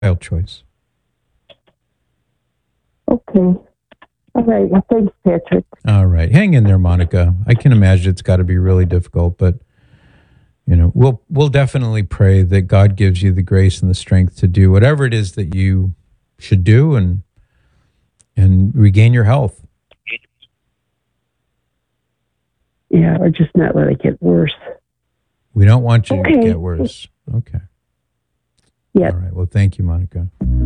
choice. Okay. All right. Well, thanks, Patrick. All right. Hang in there, Monica. I can imagine it's got to be really difficult, but we'll definitely pray that God gives you the grace and the strength to do whatever it is that you should do and regain your health. Yeah, or just not let it get worse. We don't want you to get worse. Okay. Yeah. All right. Well, thank you, Monica.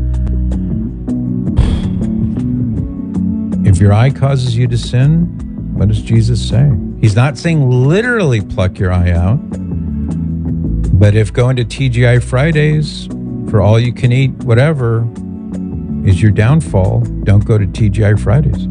If your eye causes you to sin, what does Jesus say? He's not saying literally pluck your eye out. But if going to TGI Fridays for all you can eat, whatever, is your downfall, don't go to TGI Fridays.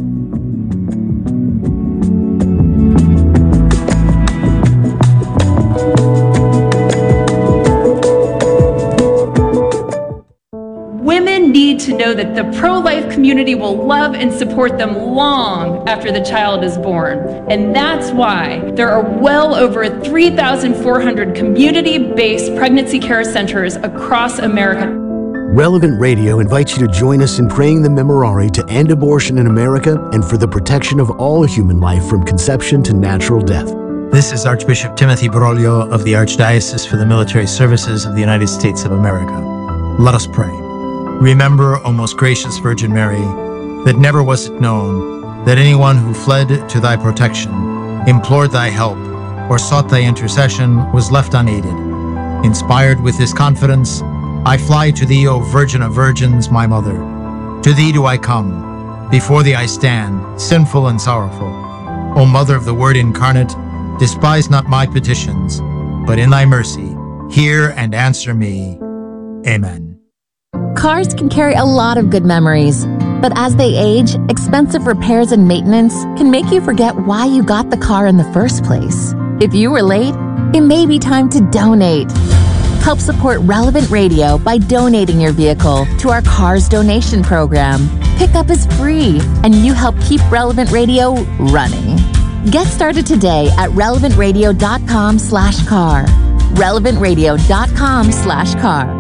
Women need to know that the pro-life community will love and support them long after the child is born. And that's why there are well over 3,400 community-based pregnancy care centers across America. Relevant Radio invites you to join us in praying the Memorare to end abortion in America and for the protection of all human life from conception to natural death. This is Archbishop Timothy Broglio of the Archdiocese for the Military Services of the United States of America. Let us pray. Remember, O most gracious Virgin Mary, that never was it known that anyone who fled to thy protection, implored thy help, or sought thy intercession was left unaided. Inspired with this confidence, I fly to thee, O Virgin of Virgins, my Mother. To thee do I come. Before thee I stand, sinful and sorrowful. O Mother of the Word incarnate, despise not my petitions, but in thy mercy, hear and answer me. Amen. Cars can carry a lot of good memories, but as they age, expensive repairs and maintenance can make you forget why you got the car in the first place. If you were late, it may be time to donate. Help support Relevant Radio by donating your vehicle to our Cars Donation Program. Pickup is free, and you help keep Relevant Radio running. Get started today at relevantradio.com/car. relevantradio.com/car.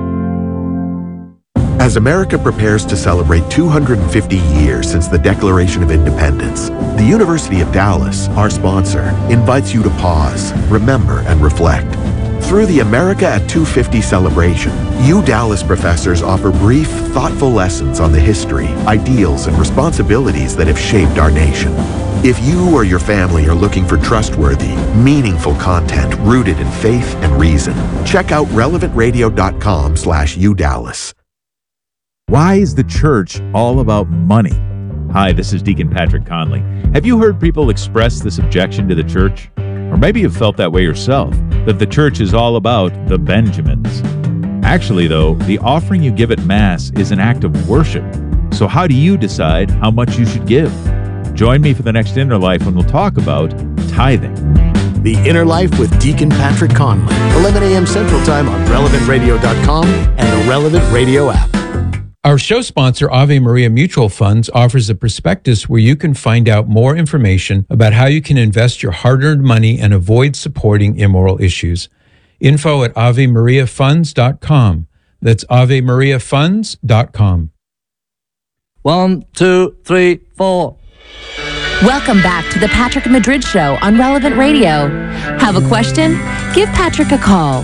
As America prepares to celebrate 250 years since the Declaration of Independence, the University of Dallas, our sponsor, invites you to pause, remember, and reflect. Through the America at 250 celebration, Dallas professors offer brief, thoughtful lessons on the history, ideals, and responsibilities that have shaped our nation. If you or your family are looking for trustworthy, meaningful content rooted in faith and reason, check out relevantradio.com/udallas. Why is the church all about money? Hi, this is Deacon Patrick Conley. Have you heard people express this objection to the church? Or maybe you've felt that way yourself, that the church is all about the Benjamins. Actually, though, the offering you give at Mass is an act of worship. So how do you decide how much you should give? Join me for the next Inner Life when we'll talk about tithing. The Inner Life with Deacon Patrick Conley, 11 a.m. Central Time on relevantradio.com and the Relevant Radio app. Our show sponsor, Ave Maria Mutual Funds, offers a prospectus where you can find out more information about how you can invest your hard-earned money and avoid supporting immoral issues. Info at AveMariaFunds.com. That's AveMariaFunds.com. 1, 2, 3, 4. Welcome back to the Patrick Madrid Show on Relevant Radio. Have a question? Give Patrick a call.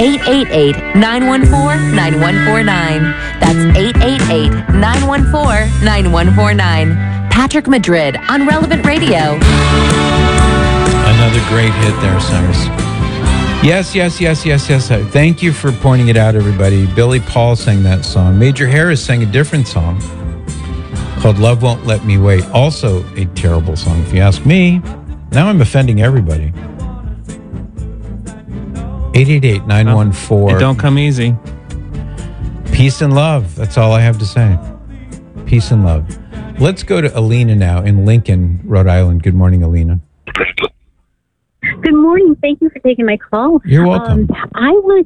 888-914-9149. That's 888-914-9149. Patrick Madrid on Relevant Radio. Another great hit there, Cyrus. Yes. Thank you for pointing it out, everybody. Billy Paul sang that song. Major Harris sang a different song called Love Won't Let Me Wait. Also a terrible song, if you ask me. Now I'm offending everybody. 888-914. It don't come easy. Peace and love. That's all I have to say. Peace and love. Let's go to Alina now in Lincoln, Rhode Island. Good morning, Alina. Good morning. Thank you for taking my call. You're welcome. I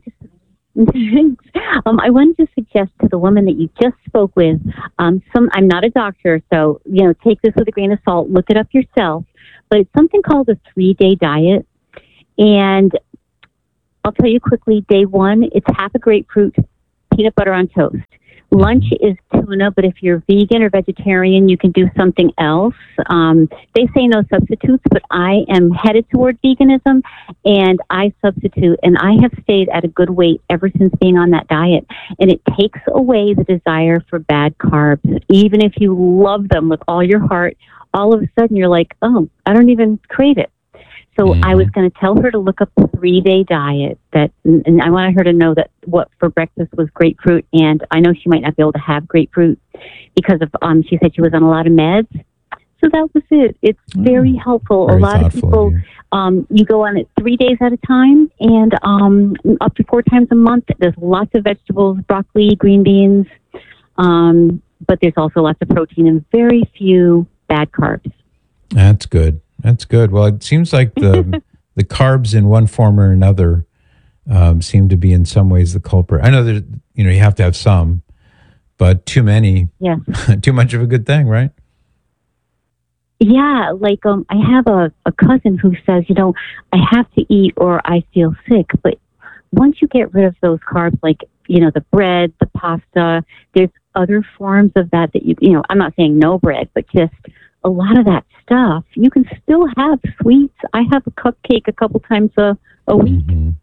wanted to suggest to the woman that you just spoke with, I'm not a doctor, so, take this with a grain of salt. Look it up yourself. But it's something called a 3-day diet. And I'll tell you quickly, day 1, it's half a grapefruit, peanut butter on toast. Lunch is tuna, but if you're vegan or vegetarian, you can do something else. They say no substitutes, but I am headed toward veganism, and I substitute, and I have stayed at a good weight ever since being on that diet. And it takes away the desire for bad carbs. Even if you love them with all your heart, all of a sudden you're like, oh, I don't even crave it. So I was going to tell her to look up the 3-day diet and I wanted her to know that what for breakfast was grapefruit. And I know she might not be able to have grapefruit because of, she said she was on a lot of meds. So that was it. It's very helpful. Very a lot of people, you go on it 3 days at a time and up to 4 times a month. There's lots of vegetables, broccoli, green beans, but there's also lots of protein and very few bad carbs. That's good. That's good. Well, it seems like the carbs in one form or another seem to be in some ways the culprit. I know that you have to have some, but too many, too much of a good thing, right? Yeah, like I have a cousin who says, I have to eat or I feel sick. But once you get rid of those carbs, like the bread, the pasta, there's other forms of that you I'm not saying no bread, but just a lot of that stuff, you can still have sweets. I have a cupcake a couple times a week,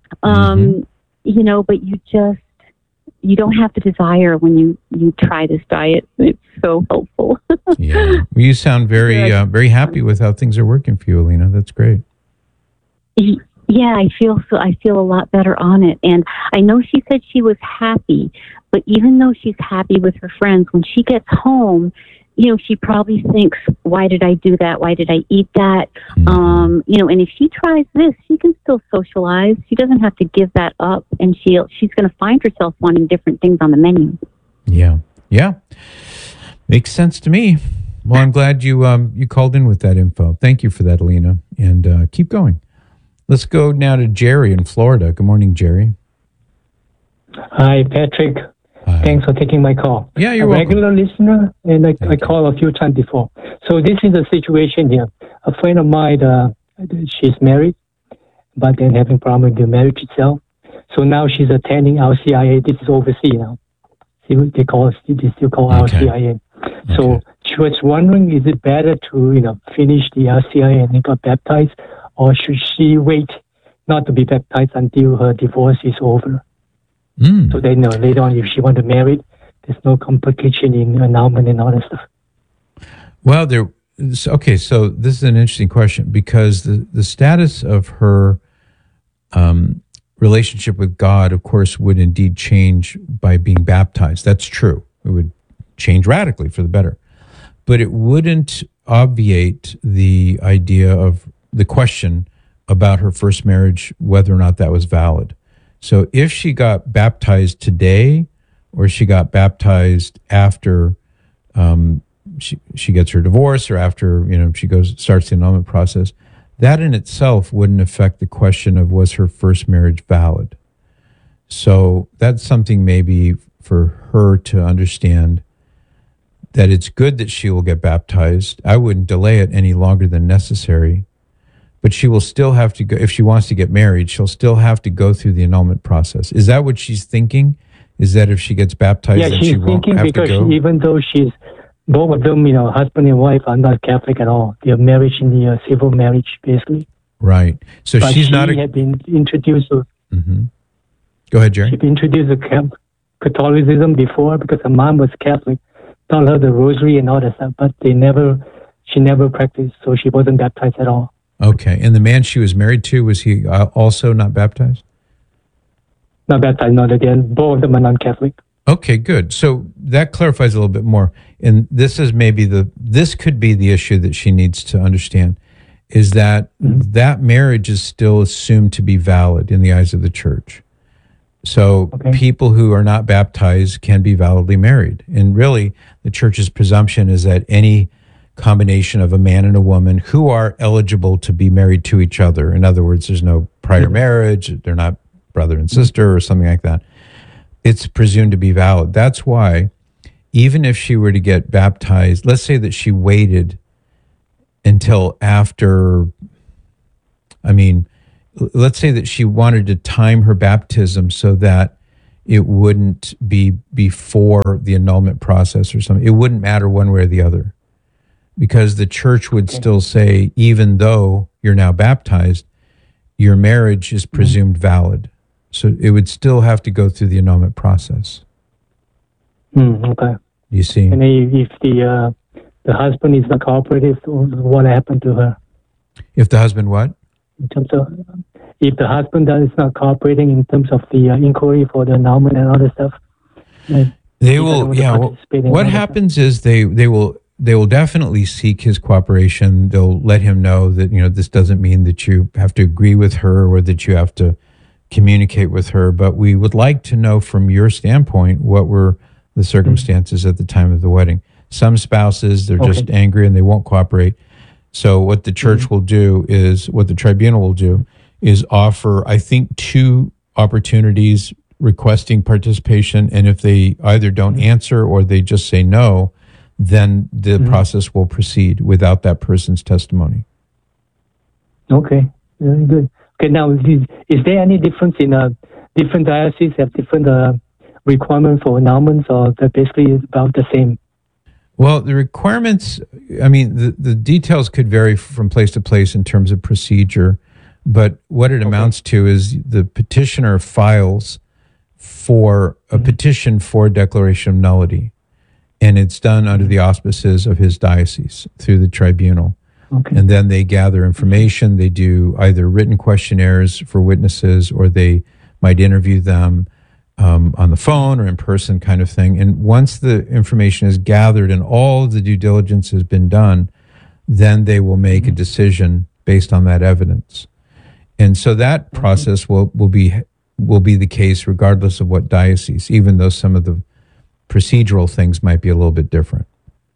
but you don't have the desire when you try this diet. It's so helpful. Yeah, well, you sound very very happy with how things are working for you, Alina. That's great. Yeah, I feel a lot better on it, and I know she said she was happy, but even though she's happy with her friends, when she gets home, she probably thinks, why did I do that? Why did I eat that? And if she tries this, she can still socialize. She doesn't have to give that up, and she's going to find herself wanting different things on the menu. Yeah. Makes sense to me. Well, I'm glad you called in with that info. Thank you for that, Alina, and keep going. Let's go now to Jerry in Florida. Good morning, Jerry. Hi, Patrick. Hi. Thanks for taking my call. Yeah, you're welcome. Regular listener, and I called a few times before. So this is the situation here. A friend of mine, she's married, but then having problem with the marriage itself. So now she's attending RCIA. This is overseas now. See what they still call RCIA. So she was wondering, is it better to finish the RCIA and then get baptized, or should she wait not to be baptized until her divorce is over? So they know later on if she want to marry, there's no complication in annulment and all that stuff. Well, so this is an interesting question because the status of her relationship with God, of course, would indeed change by being baptized. That's true. It would change radically for the better. But it wouldn't obviate the idea of the question about her first marriage, whether or not that was valid. So if she got baptized today, or she got baptized after she gets her divorce, or after she starts the annulment process, that in itself wouldn't affect the question of was her first marriage valid. So that's something maybe for her to understand, that it's good that she will get baptized. I wouldn't delay it any longer than necessary. But she will still have to go, if she wants to get married, she'll still have to go through the annulment process. Is that what she's thinking? Is that if she gets baptized, that she won't have to go? Yeah, she's thinking because even though both of them, husband and wife are not Catholic at all. They're married in the civil marriage, basically. Right. So but she's not... She had been introduced to... Go ahead, Jerry. She'd been introduced to Catholicism before because her mom was Catholic. Taught her the rosary and all that stuff, but she never practiced, so she wasn't baptized at all. Okay. And the man she was married to, was he also not baptized? Not baptized, no. Both of them are non-Catholic. Okay, good. So that clarifies a little bit more. And this is this could be the issue that she needs to understand, is that that marriage is still assumed to be valid in the eyes of the church. So people who are not baptized can be validly married. And really, the church's presumption is that any combination of a man and a woman who are eligible to be married to each other, in other words, there's no prior marriage, they're not brother and sister or something like that, it's presumed to be valid. That's why even if she were to get baptized, let's say that she waited until after, let's say that she wanted to time her baptism so that it wouldn't be before the annulment process or something. It wouldn't matter one way or the other, because the church would still say, even though you're now baptized, your marriage is presumed valid. So it would still have to go through the annulment process. Okay. You see? And if the husband is not cooperative, what happened to her? If the husband what? In terms of, if the husband is not cooperating in terms of the inquiry for the annulment and other stuff, they will. Yeah. What happens is they will definitely seek his cooperation. They'll let him know that, this doesn't mean that you have to agree with her or that you have to communicate with her, but we would like to know from your standpoint what were the circumstances at the time of the wedding. Some spouses, they're just angry and they won't cooperate. So what the church will do is, what the tribunal will do is offer, I think, 2 opportunities requesting participation. And if they either don't answer or they just say no, then the process will proceed without that person's testimony. Okay, very good. Okay, now, is there any difference in different dioceses have different requirements for annulments, or they're basically about the same? Well, the requirements, the details could vary from place to place in terms of procedure, but what it amounts to is the petitioner files for a petition for declaration of nullity, and it's done under the auspices of his diocese through the tribunal. Okay. And then they gather information. They do either written questionnaires for witnesses, or they might interview them on the phone or in person, kind of thing. And once the information is gathered and all of the due diligence has been done, then they will make a decision based on that evidence. And so that process will be the case regardless of what diocese, even though some of the procedural things might be a little bit different.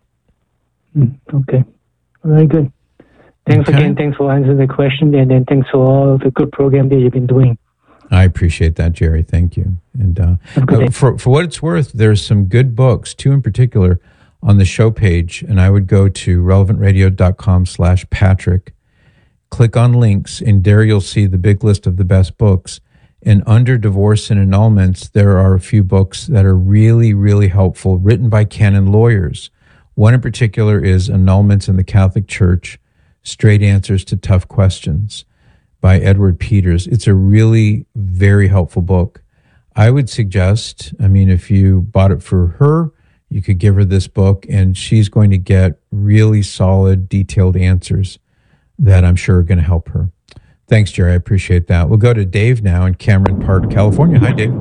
Okay, very good. Thanks again. Thanks for answering the question, and then thanks for all the good program that you've been doing. I appreciate that, Jerry. Thank you. And for what it's worth, there's some good books, 2 in particular, on the show page. And I would go to relevantradio.com/Patrick, click on links, and there you'll see the big list of the best books. And under divorce and annulments, there are a few books that are really, really helpful, written by canon lawyers. One in particular is Annulments in the Catholic Church, Straight Answers to Tough Questions by Edward Peters. It's a really very helpful book. I would suggest, if you bought it for her, you could give her this book, and she's going to get really solid, detailed answers that I'm sure are going to help her. Thanks, Jerry. I appreciate that. We'll go to Dave now in Cameron Park, California. Hi, Dave.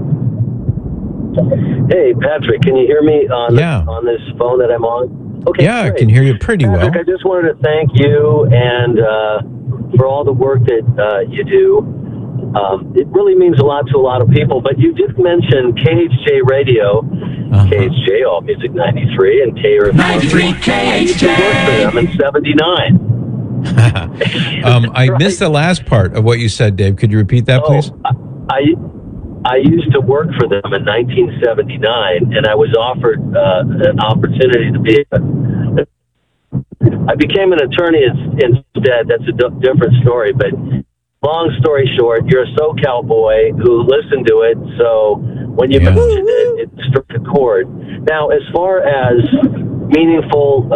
Hey, Patrick, can you hear me on this phone that I'm on? Okay, yeah, great. I can hear you pretty Patrick, well. I just wanted to thank you and for all the work that you do. It really means a lot to a lot of people, but you did mention KHJ Radio, KHJ All Music 93, and KRF 93 KHJ. I worked for them in 79. I missed the last part of what you said, Dave. Could you repeat that, please? I used to work for them in 1979, and I was offered an opportunity to be. I became an attorney instead. That's a different story. But long story short, you're a SoCal boy who listened to it. So when you mentioned it, it struck a chord. Now, as far as meaningful,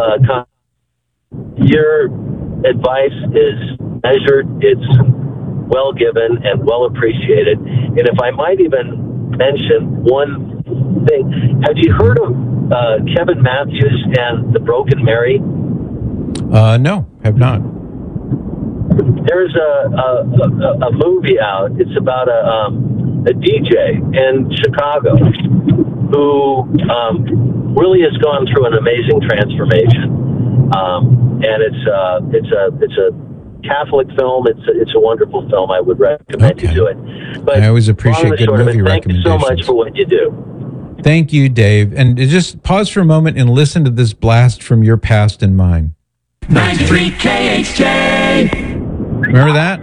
your advice is measured. It's well given and well appreciated. And if I might even mention one thing, have you heard of Kevin Matthews and the Broken Mary? No, have not. There's a movie out. It's about a DJ in Chicago who really has gone through an amazing transformation. And it's a Catholic film. It's a wonderful film. I would recommend you do it. But I always appreciate good movie recommendations. Thank you so much for what you do. Thank you, Dave. And just pause for a moment and listen to this blast from your past and mine. 93 KHJ. Remember that?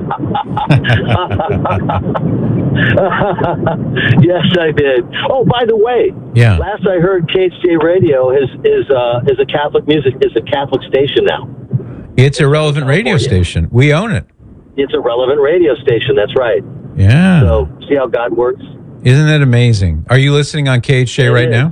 Yes, I did. Oh, by the way, last I heard, KHJ Radio is a Catholic station now. It's a relevant radio station. We own it. It's a relevant radio station. That's right. Yeah. So see how God works. Isn't it amazing? Are you listening on KHJ right now?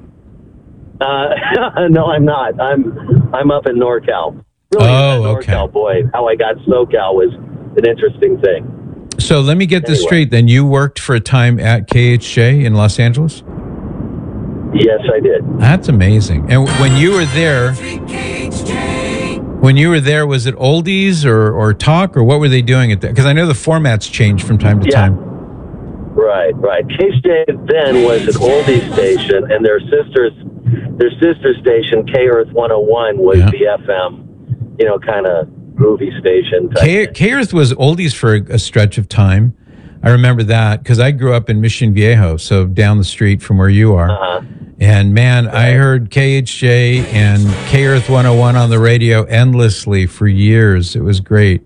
No, I'm not. I'm up in NorCal. Really, NorCal, okay. Boy, how I got SoCal was an interesting thing. So let me get this straight. Then you worked for a time at KHJ in Los Angeles? Yes, I did. That's amazing. And when you were there, was it oldies or talk, or what were they doing at that? Because I know the formats change from time to time. Right. KHJ then was an oldies station, and their sister station, K Earth 101, was the FM, kind of groovy station. K Earth was oldies for a stretch of time. I remember that because I grew up in Mission Viejo, so down the street from where you are. And man, I heard KHJ and K Earth 101 on the radio endlessly for years. It was great.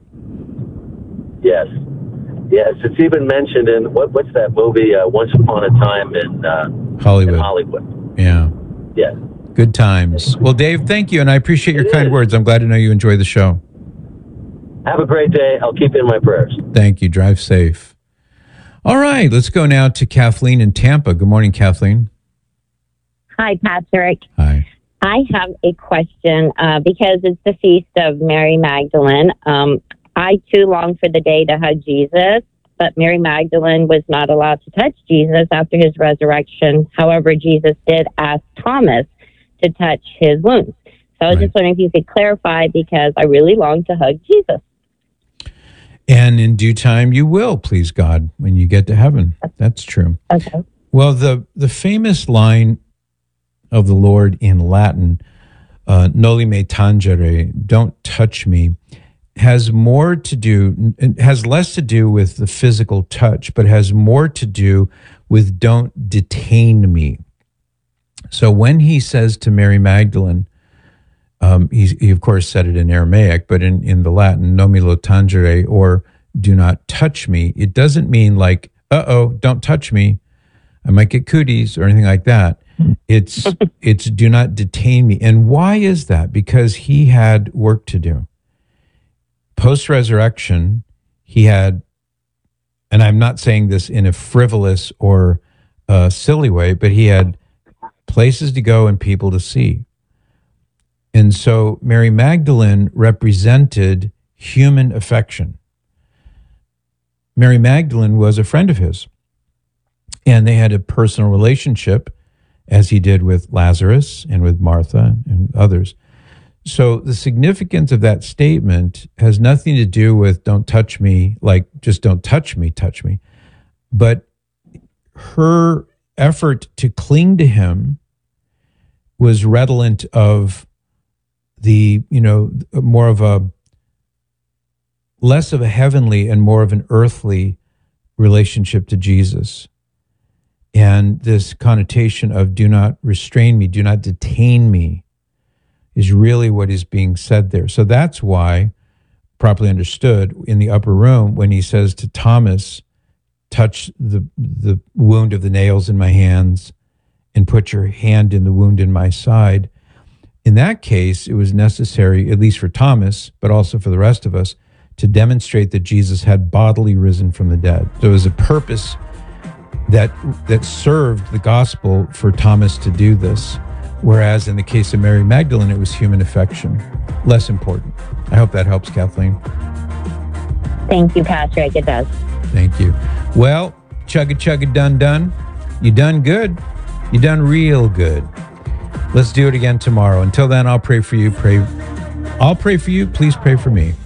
Yes, it's even mentioned in what's that movie? Once Upon a Time in Hollywood. Yeah. Yeah. Good times. Well, Dave, thank you, and I appreciate your kind words. I'm glad to know you enjoy the show. Have a great day. I'll keep you in my prayers. Thank you. Drive safe. All right, let's go now to Kathleen in Tampa. Good morning, Kathleen. Hi, Patrick. Hi. I have a question because it's the feast of Mary Magdalene. I too long for the day to hug Jesus, but Mary Magdalene was not allowed to touch Jesus after his resurrection. However, Jesus did ask Thomas to touch his wounds. So I was just wondering if you could clarify, because I really long to hug Jesus. And in due time, you will, please God, when you get to heaven. That's true. Okay. Well, the famous line of the Lord in Latin, noli me tangere, don't touch me, has less to do with the physical touch, but has more to do with don't detain me. So when he says to Mary Magdalene, he of course said it in Aramaic, but in the Latin, non me lo tangere, or do not touch me, it doesn't mean like, don't touch me, I might get cooties or anything like that. It's do not detain me. And why is that? Because he had work to do. Post-resurrection, he had, and I'm not saying this in a frivolous or silly way, but he had places to go and people to see. And so Mary Magdalene represented human affection. Mary Magdalene was a friend of his, and they had a personal relationship, as he did with Lazarus and with Martha and others. So the significance of that statement has nothing to do with don't touch me, like just don't touch me. But her effort to cling to him was redolent of the, more of a, less of a heavenly and more of an earthly relationship to Jesus. And this connotation of do not restrain me, do not detain me, is really what is being said there. So that's why, properly understood, in the upper room, when he says to Thomas, touch the wound of the nails in my hands and put your hand in the wound in my side. In that case, it was necessary, at least for Thomas, but also for the rest of us, to demonstrate that Jesus had bodily risen from the dead. So it was a purpose that served the gospel for Thomas to do this. Whereas in the case of Mary Magdalene, it was human affection, less important. I hope that helps, Kathleen. Thank you, Patrick. It does. Thank you. Well, chugga done. You done good. You done real good. Let's do it again tomorrow. Until then, I'll pray for you. I'll pray for you. Please pray for me.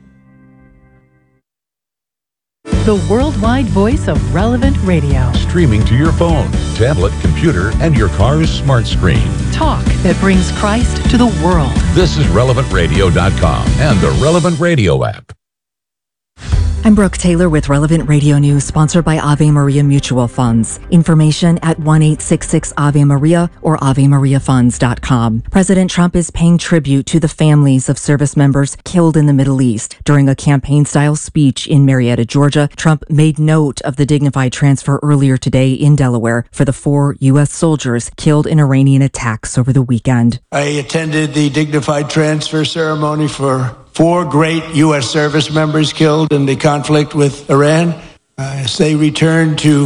The worldwide voice of Relevant Radio. Streaming to your phone, tablet, computer, and your car's smart screen. Talk that brings Christ to the world. This is RelevantRadio.com and the Relevant Radio app. I'm Brooke Taylor with Relevant Radio News, sponsored by Ave Maria Mutual Funds. Information at 1-866-AVE-MARIA or AveMariaFunds.com. President Trump is paying tribute to the families of service members killed in the Middle East. During a campaign-style speech in Marietta, Georgia, Trump made note of the dignified transfer earlier today in Delaware for the 4 U.S. soldiers killed in Iranian attacks over the weekend. I attended the dignified transfer ceremony for 4 great U.S. service members killed in the conflict with Iran as they return to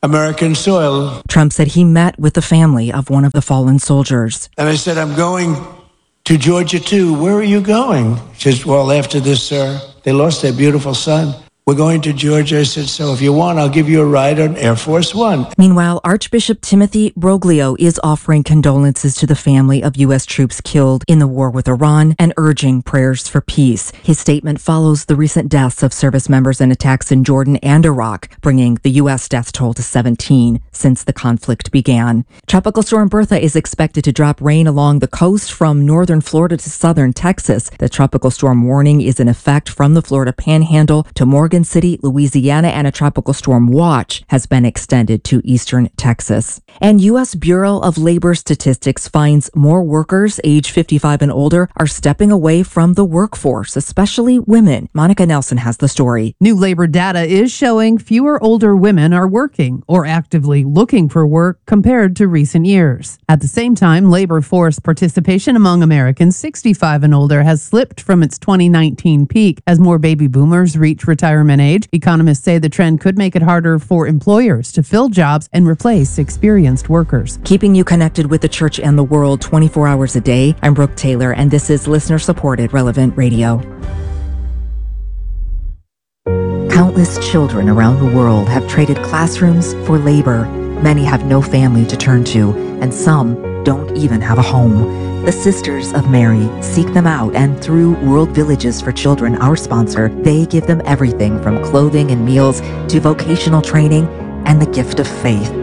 American soil. Trump said he met with the family of one of the fallen soldiers. And I said, I'm going to Georgia too. Where are you going? She says, well, after this, sir, they lost their beautiful son. We're going to Georgia. I said, so if you want, I'll give you a ride on Air Force One. Meanwhile, Archbishop Timothy Broglio is offering condolences to the family of U.S. troops killed in the war with Iran and urging prayers for peace. His statement follows the recent deaths of service members in attacks in Jordan and Iraq, bringing the U.S. death toll to 17 since the conflict began. Tropical Storm Bertha is expected to drop rain along the coast from northern Florida to southern Texas. The tropical storm warning is in effect from the Florida Panhandle to Morgan City, Louisiana, and a tropical storm watch has been extended to eastern Texas. And U.S. Bureau of Labor Statistics finds more workers age 55 and older are stepping away from the workforce, especially women. Monica Nelson has the story. New labor data is showing fewer older women are working or actively looking for work compared to recent years. At the same time, labor force participation among Americans 65 and older has slipped from its 2019 peak as more baby boomers reach retirement age. Economists say the trend could make it harder for employers to fill jobs and replace experienced workers. Keeping you connected with the church and the world 24 hours a day, I'm Brooke Taylor, and this is listener-supported Relevant Radio. Countless children around the world have traded classrooms for labor. Many have no family to turn to, and some don't even have a home. The Sisters of Mary seek them out, and through World Villages for Children, our sponsor, they give them everything from clothing and meals to vocational training and the gift of faith.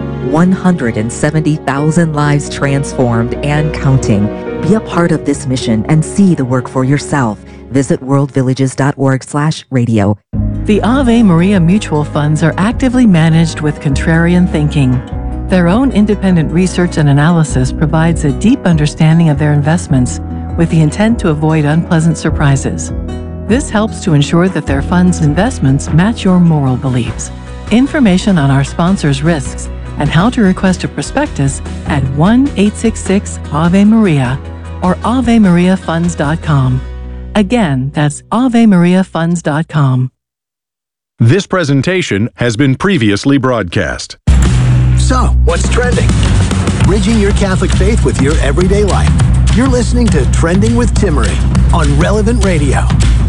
170,000 lives transformed and counting. Be a part of this mission and see the work for yourself. Visit worldvillages.org/radio. The Ave Maria mutual funds are actively managed with contrarian thinking. Their own independent research and analysis provides a deep understanding of their investments with the intent to avoid unpleasant surprises. This helps to ensure that their funds' investments match your moral beliefs. Information on our sponsors' risks and how to request a prospectus at 1-866-AVE-MARIA or AveMariaFunds.com. Again, that's AveMariaFunds.com. This presentation has been previously broadcast. So, what's trending? Bridging your Catholic faith with your everyday life. You're listening to Trending with Timmerie on Relevant Radio.